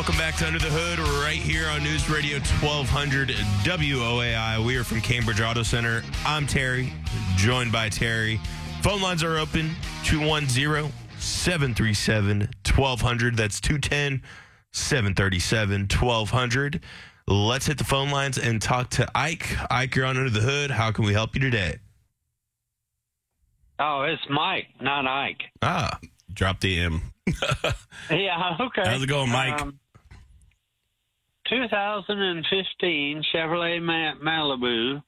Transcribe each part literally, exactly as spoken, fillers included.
Welcome back to Under the Hood right here on News Radio twelve hundred W O A I. We are from Cambridge Auto Center. I'm Terry, joined by Terry. Phone lines are open, two one zero, seven three seven, one two zero zero. That's two one zero, seven three seven, one two zero zero. Let's hit the phone lines and talk to Ike. Ike, you're on Under the Hood. How can we help you today? Oh, it's Mike, not Ike. Ah, drop the M. Yeah, okay. How's it going, Mike? Um, two thousand fifteen Chevrolet Ma- Malibu.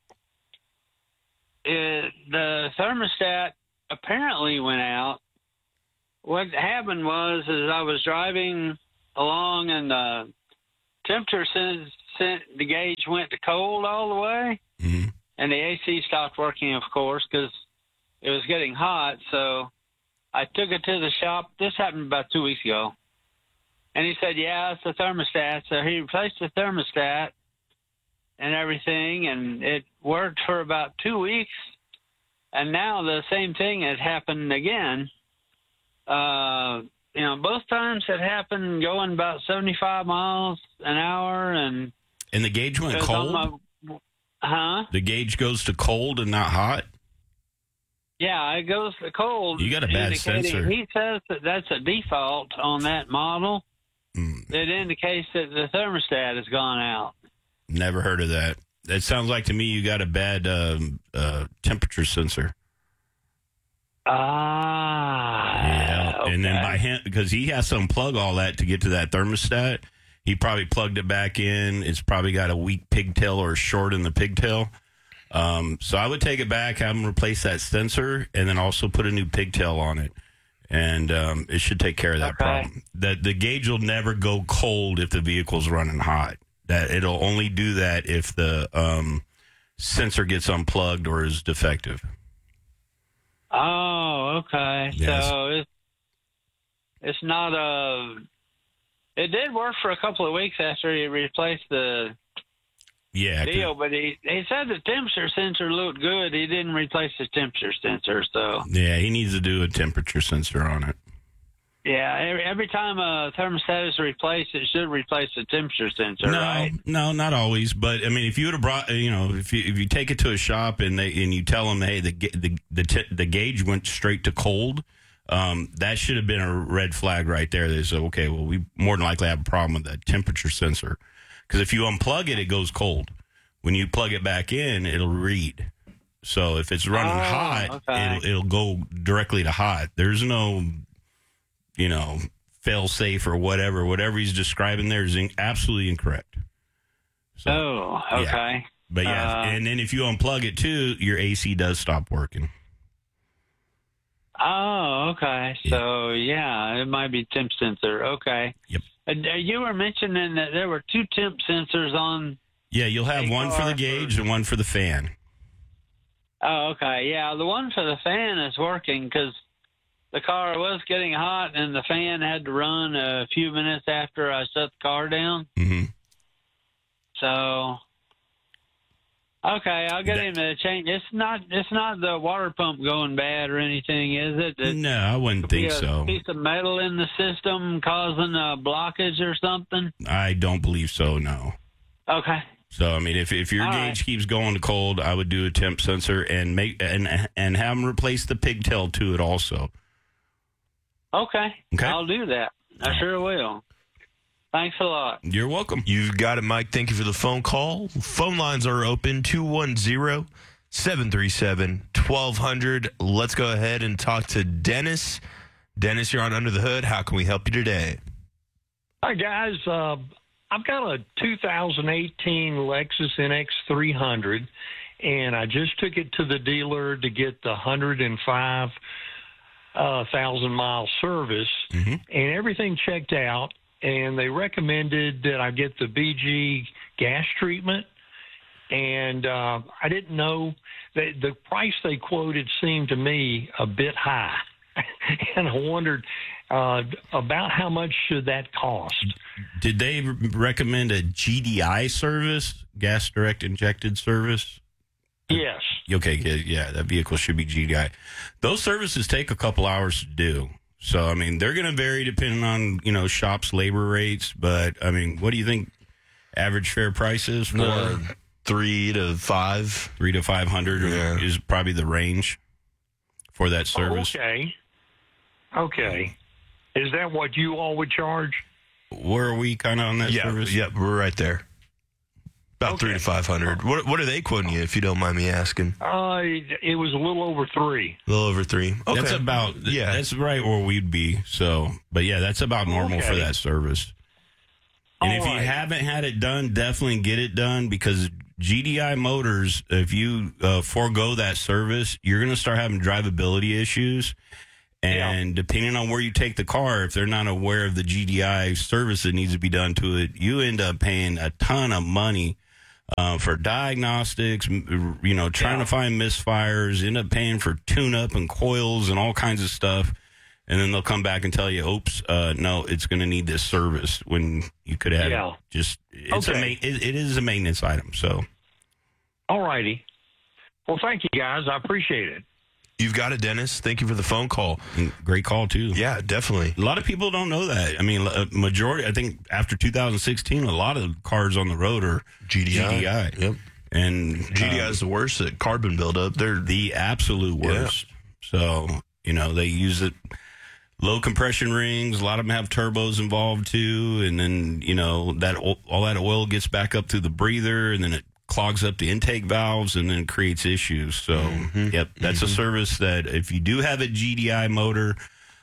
It, the thermostat apparently went out. What happened was, is I was driving along and the temperature sent, sent the gauge went to cold all the way, mm-hmm. and the A C stopped working, of course, because it was getting hot. So I took it to the shop. This happened about two weeks ago. And he said, yeah, it's the thermostat. So he replaced the thermostat and everything, and it worked for about two weeks. And now the same thing had happened again. Uh, you know, both times it happened going about seventy-five miles an hour. And, and the gauge went cold? My, huh? The gauge goes to cold and not hot? Yeah, it goes to cold. You got a bad sensor. He says that that's a default on that model. Mm. It indicates that the thermostat has gone out. Never heard of that. It sounds like to me you got a bad um, uh, temperature sensor. Ah. Yeah. Okay. And then by him, because he has to unplug all that to get to that thermostat, he probably plugged it back in. It's probably got a weak pigtail or a short in the pigtail. Um, so I would take it back, have them replace that sensor, and then also put a new pigtail on it. And um, it should take care of that okay. problem. The, the gauge will never go cold if the vehicle's running hot. That it'll only do that if the um, sensor gets unplugged or is defective. Oh, okay. Yes. So it's, it's not a... It did work for a couple of weeks after he replaced the... Yeah, deal, but he, he said the temperature sensor looked good. He didn't replace the temperature sensor, so yeah, he needs to do a temperature sensor on it. Yeah, every, every time a thermostat is replaced, it should replace the temperature sensor, no, right? No, not always. But I mean, if you would have brought, you know, if you if you take it to a shop and they and you tell them, hey, the the the, t- the gauge went straight to cold, um, that should have been a red flag right there. They say, okay, well, we more than likely have a problem with that temperature sensor. Because if you unplug it, it goes cold. When you plug it back in, it'll read. So if it's running oh, hot, okay. it'll, it'll go directly to hot. There's no, you know, fail safe or whatever. Whatever he's describing there is in, absolutely incorrect. So, oh, okay. Yeah. But yeah, uh, and then if you unplug it too, your A C does stop working. Oh, okay. So yeah, it might be temp sensor. Okay. Yep. Uh, you were mentioning that there were two temp sensors on. Yeah, you'll have one for the gauge and one for the fan. Oh, okay. Yeah, the one for the fan is working because the car was getting hot and the fan had to run a few minutes after I shut the car down. Mm-hmm. So, okay, I'll get that, him to change. It's not. It's not the water pump going bad or anything, is it? it no, I wouldn't think a so. Piece of metal in the system causing a blockage or something? I don't believe so. No. Okay. So I mean, if if your All gauge right. keeps going to cold, I would do a temp sensor and make and and have them replace the pigtail to it also. Okay. Okay. I'll do that. I sure will. Thanks a lot. You're welcome. You've got it, Mike. Thank you for the phone call. Phone lines are open, two one zero, seven three seven, one two zero zero. Let's go ahead and talk to Dennis. Dennis, you're on Under the Hood. How can we help you today? Hi, guys. Uh, I've got a two thousand eighteen Lexus N X three hundred, and I just took it to the dealer to get the one hundred five thousand uh, mile service, Mm-hmm. and everything checked out. And they recommended that I get the B G gas treatment. And uh, I didn't know that the price they quoted seemed to me a bit high. And I wondered uh, about how much should that cost? Did they re- recommend a G D I service, gas direct injected service? Yes. Okay, yeah, that vehicle should be G D I. Those services take a couple hours to do. So, I mean, they're going to vary depending on, you know, shops' labor rates. But, I mean, what do you think average fair price is for Uh, three to five. three to five hundred Yeah. is probably the range for that service. Okay. Okay. Is that what you all would charge? Where are we kind of on that Yeah, service? yeah, we're right there. About Okay. three to five hundred. What what are they quoting you, if you don't mind me asking? Uh, it was a little over three. A little over three. Okay. That's about, Yeah. that's right where we'd be. So, but yeah, that's about normal for Okay. that service. And All if you right. haven't had it done, definitely get it done, because G D I Motors, if you uh, forego that service, you're going to start having drivability issues. And depending on where you take the car, if they're not aware of the G D I service that needs to be done to it, you end up paying a ton of money uh, for diagnostics, m- you know, trying Yeah. to find misfires, end up paying for tune-up and coils and all kinds of stuff. And then they'll come back and tell you, oops, uh, no, it's going to need this service, when you could have Yeah. just, it's a Okay. ma- it, it is a maintenance item. So, All righty. Well, thank you, guys. I appreciate it. You've got it, Dennis. Thank you for the phone call. and great call, too. Yeah, definitely. A lot of people don't know that. I mean, a majority, I think after two thousand sixteen, a lot of cars on the road are G D I. G D I. Yep. And G D I um, is the worst at carbon buildup. They're the absolute worst. So, you know, they use it, low compression rings. A lot of them have turbos involved too. And then, you know, that o- all that oil gets back up through the breather, and then it clogs up the intake valves, and then it creates issues. So, yep, that's a service that if you do have a G D I motor,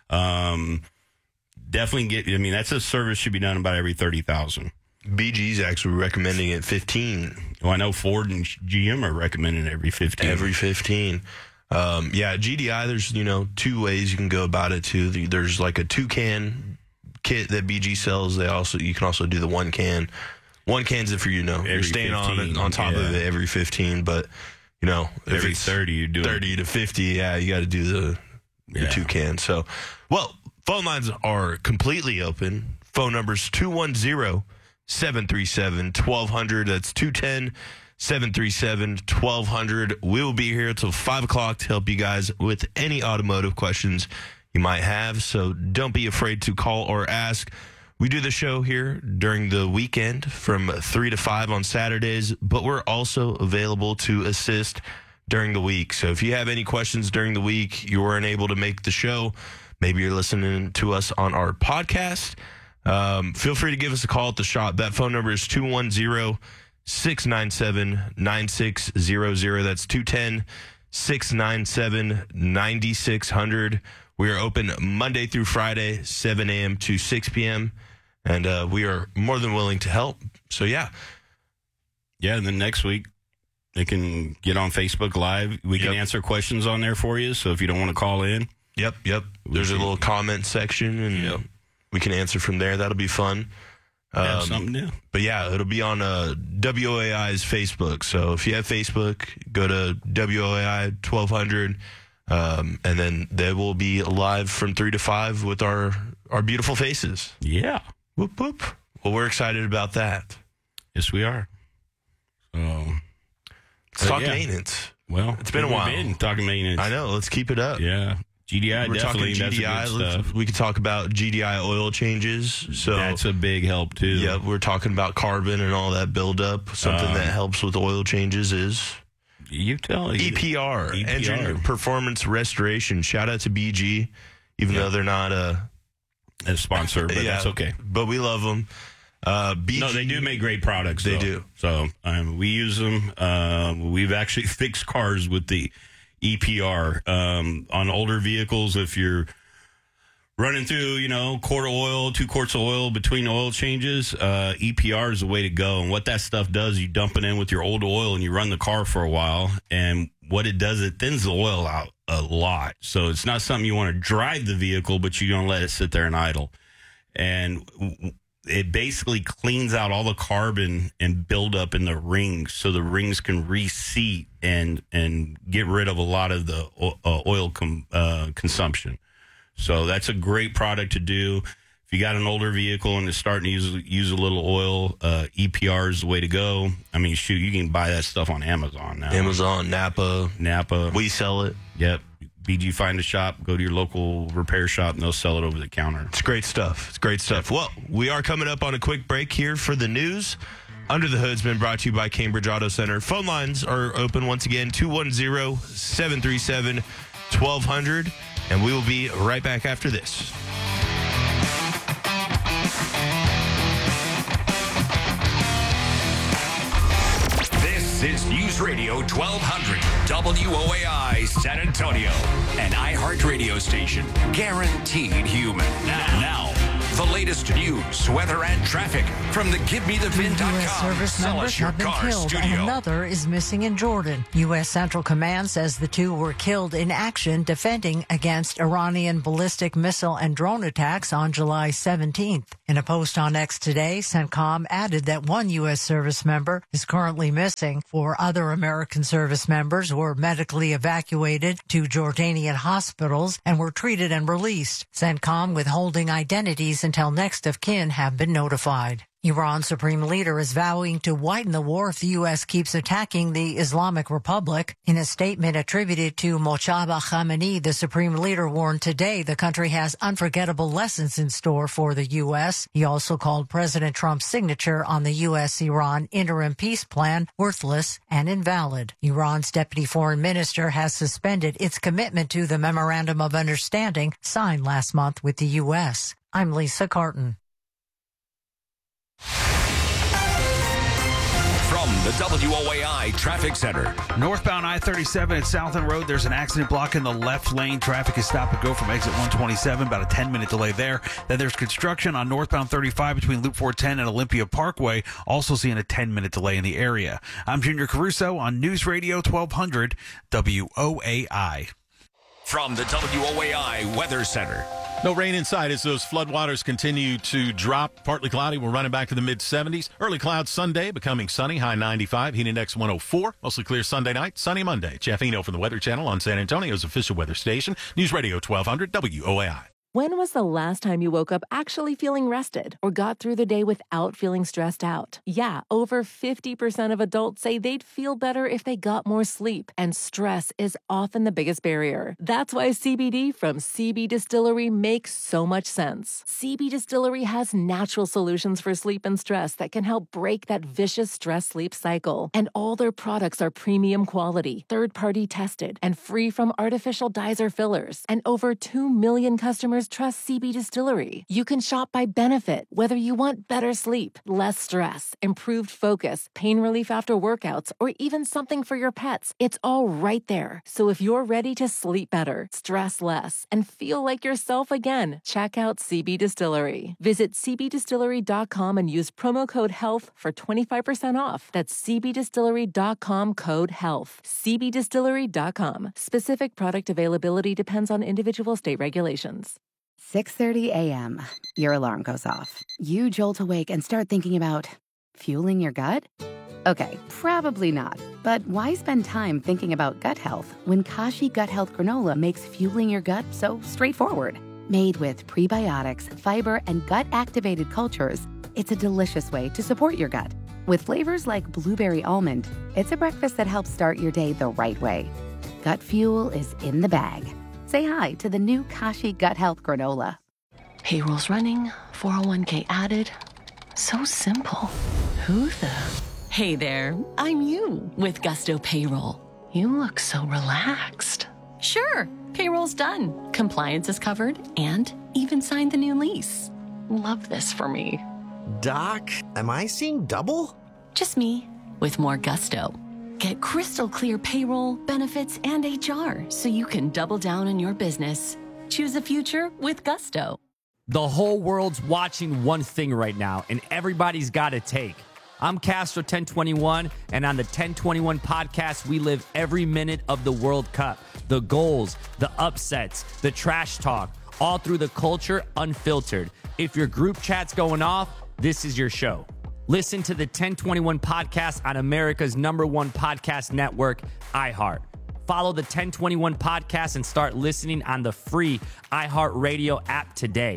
um, definitely get, I mean, that's a service should be done about every thirty thousand. B G's actually recommending it fifteen. Well, I know Ford and G M are recommending every fifteen. Every fifteen. Um, yeah, G D I, there's, you know, two ways you can go about it too. The- There's like a two can kit that B G sells. They also, you can also do the one can. One can's if you know, you're Every staying on it, fifteen, on top of yeah. it every fifteen, but you know, if Every it's thirty, you do it. thirty to fifty, yeah, you got to do the, the Yeah. two can. So, well, phone lines are completely open. Phone number's two one zero, seven three seven, one two zero zero. That's two one zero, seven three seven, one two zero zero. We will be here till five o'clock to help you guys with any automotive questions you might have. So don't be afraid to call or ask. We do the show here during the weekend from three to five on Saturdays, but we're also available to assist during the week. So if you have any questions during the week, you weren't able to make the show, maybe you're listening to us on our podcast, um, feel free to give us a call at the shop. That phone number is two one zero, six nine seven, nine six zero zero. That's two one zero, six nine seven, nine six zero zero. We are open Monday through Friday, seven a.m. to six p.m., and uh, we are more than willing to help. So, yeah. Yeah, and then next week they can get on Facebook Live. We can Yep. answer questions on there for you. So if you don't want to call in, Yep, yep. There's a little comment section, and Yep. we can answer from there. That'll be fun. have Um, something new. But yeah, it'll be on uh, W O A I's Facebook. So if you have Facebook, go to W O A I twelve hundred, um, and then they will be live from three to five with our our beautiful faces. Yeah. Whoop whoop. Well, we're excited about that. Yes, we are. So, Let's Uh, talk yeah. maintenance. well, It's been a we've while. Been talking maintenance. I know. Let's keep it up. Yeah. G D I We're definitely. talking G D I. That's a good Let's- stuff. We could talk about G D I oil changes. So That's a big help too. yeah, we're talking about carbon and all that buildup. Something Um, that helps with oil changes is You tell E P R, E P R. Engine Performance Restoration. Shout out to B G, even Yeah. though they're not a a sponsor, but yeah, that's okay. But we love them. Uh, B G, No, they do make great products. They though. do. So um, we use them. Uh, we've actually fixed cars with the E P R um, on older vehicles. If you're running through, you know, quart of oil, two quarts of oil between oil changes, uh, E P R is the way to go. And what that stuff does, you dump it in with your old oil and you run the car for a while. And what it does, it thins the oil out a lot. So it's not something you want to drive the vehicle, but you don't let it sit there and idle. And w- it basically cleans out all the carbon and buildup in the rings, so the rings can reseat and and get rid of a lot of the o- uh, oil com- uh, consumption. So that's a great product to do. If you got an older vehicle and it's starting to use use a little oil, uh, E P R is the way to go. I mean, shoot, you can buy that stuff on Amazon now. Amazon, Napa, Napa. we sell it. Yep. B G find a shop, go to your local repair shop, and they'll sell it over the counter. It's great stuff. It's great stuff. Well, we are coming up on a quick break here for the news. Under the Hood's been brought to you by Cambridge Auto Center. Phone lines are open once again, two one zero, seven three seven, one two zero zero. And we will be right back after this. This is News Radio twelve hundred W O A I San Antonio, an iHeart radio station guaranteed human. Now, now the latest news, weather, and traffic from the Give Me The Vin dot com. U S service members have been killed and another is missing in Jordan. U S Central Command says the two were killed in action defending against Iranian ballistic missile and drone attacks on July seventeenth. In a post on X today, CENTCOM added that one U S service member is currently missing. Four other American service members were medically evacuated to Jordanian hospitals and were treated and released. CENTCOM withholding identities until next of kin have been notified. Iran's supreme leader is vowing to widen the war if the U S keeps attacking the Islamic Republic. In a statement attributed to Mojtaba Khamenei, the supreme leader warned today the country has unforgettable lessons in store for the U S. He also called President Trump's signature on the U S-Iran interim peace plan worthless and invalid. Iran's deputy foreign minister has suspended its commitment to the Memorandum of Understanding signed last month with the U S. I'm Lisa Carton. From the W O A I Traffic Center. Northbound I thirty-seven at Southend Road, there's an accident blocking the left lane. Traffic is stop and go from exit one twenty-seven, about a ten-minute delay there. Then there's construction on northbound thirty-five between Loop four ten and Olympia Parkway, also seeing a ten-minute delay in the area. I'm Junior Caruso on News Radio twelve hundred W O A I. From the W O A I Weather Center. No rain inside as those floodwaters continue to drop. Partly cloudy. We're running back to the mid seventies. Early clouds Sunday, becoming sunny. High ninety-five. Heat index one oh four. Mostly clear Sunday night. Sunny Monday. Jeff Eno from the Weather Channel on San Antonio's official weather station. News Radio twelve hundred W O A I. When was the last time you woke up actually feeling rested or got through the day without feeling stressed out? Yeah, over fifty percent of adults say they'd feel better if they got more sleep, and stress is often the biggest barrier. That's why C B D from C B Distillery makes so much sense. C B Distillery has natural solutions for sleep and stress that can help break that vicious stress-sleep cycle. And all their products are premium quality, third-party tested, and free from artificial dyes or fillers. And over two million customers trust C B Distillery. You can shop by benefit, whether you want better sleep, less stress, improved focus, pain relief after workouts, or even something for your pets. It's all right there. So if you're ready to sleep better, stress less, and feel like yourself again, check out C B Distillery. Visit C B distillery dot com and use promo code HEALTH for twenty-five percent off. That's C B distillery dot com code HEALTH. C B distillery dot com. Specific product availability depends on individual state regulations. six thirty a.m. Your alarm goes off. You jolt awake and start thinking about fueling your gut? Okay, probably not. But why spend time thinking about gut health when Kashi Gut Health Granola makes fueling your gut so straightforward? Made with prebiotics, fiber, and gut-activated cultures, it's a delicious way to support your gut. With flavors like blueberry almond, it's a breakfast that helps start your day the right way. Gut fuel is in the bag. Say hi to the new Kashi Gut Health Granola. Payroll's running, four oh one k added. So simple. Who the? Hey there, I'm you with Gusto Payroll. You look so relaxed. Sure, payroll's done. Compliance is covered and even signed the new lease. Love this for me. Doc, am I seeing double? Just me with more gusto. Get crystal clear payroll, benefits, and H R so you can double down on your business. Choose a future with Gusto. The whole world's watching one thing right now, and everybody's got a take. I'm Castro ten twenty-one, and on the ten twenty-one podcast, we live every minute of the World Cup. The goals, the upsets, the trash talk, all through the culture unfiltered. If your group chat's going off, this is your show. Listen to the ten twenty-one podcast on America's number one podcast network, iHeart. Follow the ten twenty-one podcast and start listening on the free iHeartRadio app today.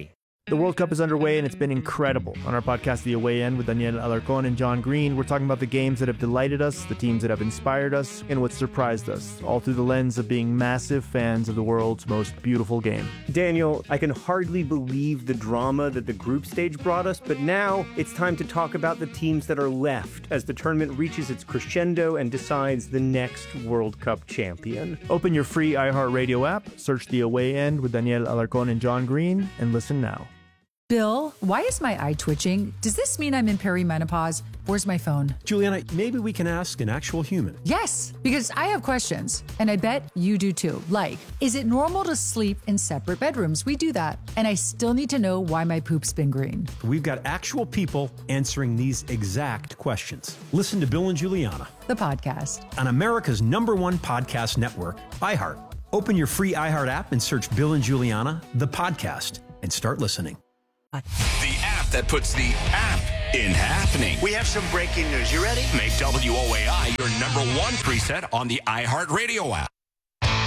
The World Cup is underway, and it's been incredible. On our podcast, The Away End, with Daniel Alarcón and John Green, we're talking about the games that have delighted us, the teams that have inspired us, and what surprised us, all through the lens of being massive fans of the world's most beautiful game. Daniel, I can hardly believe the drama that the group stage brought us, but now it's time to talk about the teams that are left as the tournament reaches its crescendo and decides the next World Cup champion. Open your free iHeartRadio app, search The Away End with Daniel Alarcón and John Green, and listen now. Bill, why is my eye twitching? Does this mean I'm in perimenopause? Where's my phone? Juliana, maybe we can ask an actual human. Yes, because I have questions, and I bet you do too. Like, is it normal to sleep in separate bedrooms? We do that. And I still need to know why my poop's been green. We've got actual people answering these exact questions. Listen to Bill and Juliana, the podcast, on America's number one podcast network, iHeart. Open your free iHeart app and search Bill and Juliana, the podcast, and start listening. The app that puts the app in happening. We have some breaking news. You ready? Make W O A I your number one preset on the iHeartRadio app.